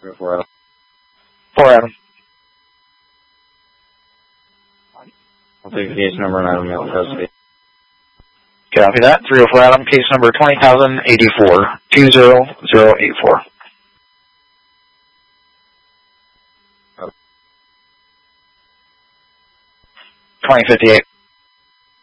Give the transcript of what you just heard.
304 Adam. 4 Adam. I'll take the case number and item mail custody. Copy that. 304 Adam, case number 20,084, 20084. 2058.